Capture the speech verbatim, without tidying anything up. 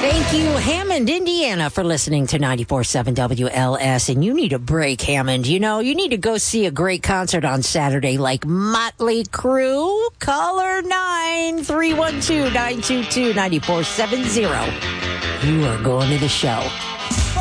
Thank you, Hammond, Indiana, for listening to ninety-four point seven W L S. And you need a break, Hammond. You know, you need to go see a great concert on Saturday like Motley Crue. Caller nine three one two, nine two two, nine four seven zero. You are going to the show.